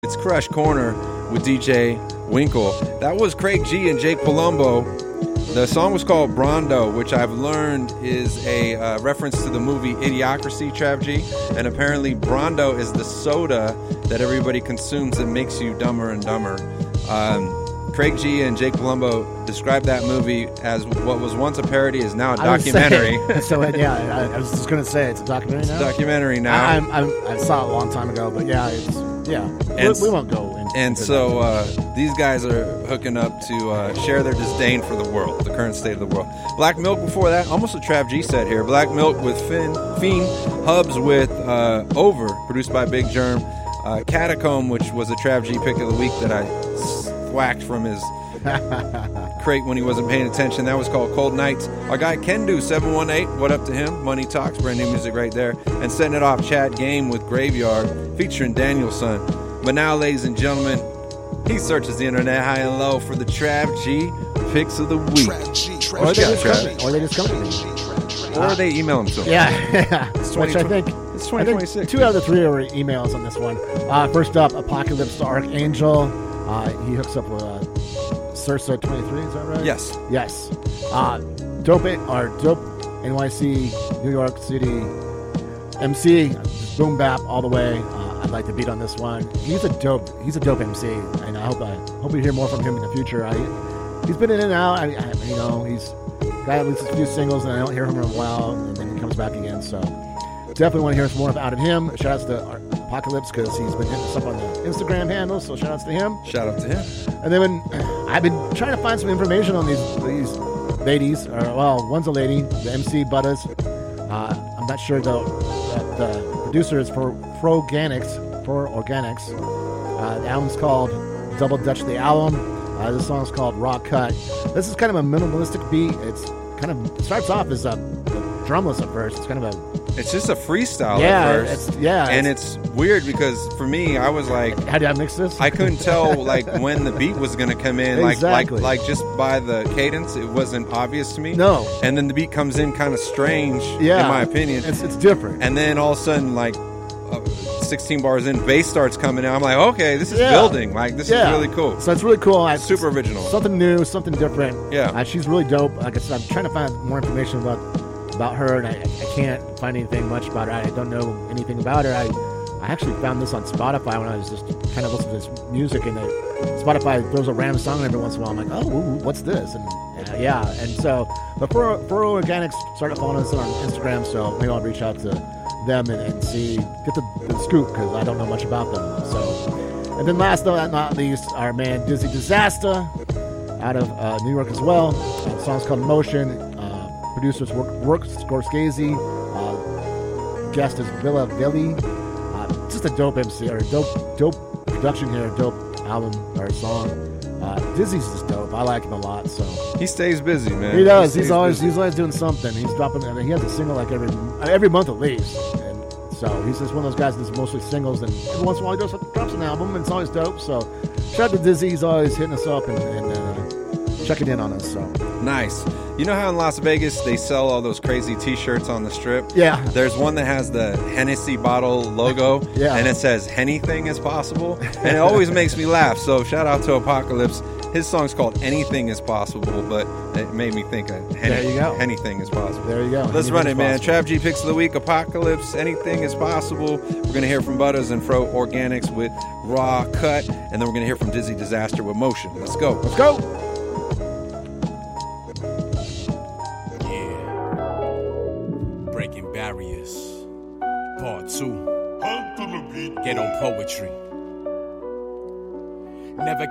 It's Crush Corner with DJ Winkle. That was Craig G and Jake Palumbo. The song was called Brondo, which I've learned is a reference to the movie Idiocracy, Trav G. And apparently Brondo is the soda that everybody consumes that makes you dumber and dumber. Craig G and Jake Palumbo described that movie as what was once a parody is now a documentary. I was just going to say, it's a documentary now? It's a documentary now. I saw it a long time ago, but we won't go into And so these guys are hooking up to share their disdain for the world, the current state of the world. Black Milk before that, almost a Trav G set here. Black Milk with Fiend, Hubs with Over, produced by Big Germ. Catacomb, which was a Trav G pick of the week that I whacked from his crate when he wasn't paying attention. That was called Cold Nights. Our guy Kendu 718, what up to him? Money Talks, brand new music right there. And setting it off, Chad Game with Graveyard, featuring Danielson. But now, ladies and gentlemen, he searches the internet high and low for the Trav G picks of the week. Or they just come to me. Or they email him to him. Yeah. Which I think it's 2026. I think 2 out of the 3 are emails on this one. First up, Apocalypse the Archangel. He hooks up with Sursa 23, is that right? Yes. Dope NYC, New York City MC, boom bap all the way. I'd like to beat on this one. He's a dope MC, and I hope we hear more from him in the future. He's been in and out. He's got at least a few singles, and I don't hear from him in a while, and then he comes back again. So definitely want to hear more out of him. Shout outs to Apocalypse because he's been hitting us up on the Instagram handle. So shout outs to him. Shout out to him. And then I've been trying to find some information on these ladies. One's a lady, the MC Butters. I'm not sure though. The producer is for Organics. The album's called Double Dutch the Album. This song's called Raw Cut. This is kind of a minimalistic beat. It starts off as a drumless at first. It's just a freestyle at first. And it's weird because for me, I was like, how did I mix this? I couldn't tell when the beat was going to come in. Exactly. Like just by the cadence, it wasn't obvious to me. No. And then the beat comes in kind of strange, in my opinion. It's different. And then all of a sudden, 16 bars in, bass starts coming out. I'm like, okay, this is building. This is really cool. So it's really cool. Super original. Something new, something different. Yeah. She's really dope. Like I said, I'm trying to find more information about her, and I can't find anything much about her. I don't know anything about her. I actually found this on Spotify when I was just kind of listening to this music, and Spotify throws a random song every once in a while. I'm like, what's this? And so, but for Organics, started following us on Instagram, so maybe I'll reach out to them and see, get the scoop, because I don't know much about them. So, and then last but not least, our man Dizzy Disaster out of New York as well. The song's called Motion. Producers work Scorsese. Guest is Villa Villi. Just a dope MC or dope production here, dope album or song. Dizzy's just dope. I like him a lot. So he stays busy, man. He does. He's always doing something. He's dropping. He has a single like every month at least. And so he's just one of those guys that's mostly singles. And every once in a while he drops an album, and it's always dope. So shout out to Dizzy. He's always hitting us up and checking in on us. So nice. You know how in Las Vegas they sell all those crazy T-shirts on the strip? Yeah. There's one that has the Hennessy bottle logo, yeah, and it says "Anything is possible," and it always makes me laugh. So shout out to Apocalypse. His song's called "Anything Is Possible," but it made me think of there you go. Anything is possible. There you go. Let's run it, man. Trav G picks of the week. Apocalypse. Anything is possible. We're gonna hear from Butters and Fro Organics with Raw Cut, and then we're gonna hear from Dizzy Disaster with Motion. Let's go. Let's go. Barriers, Part 2. Get on poetry. Never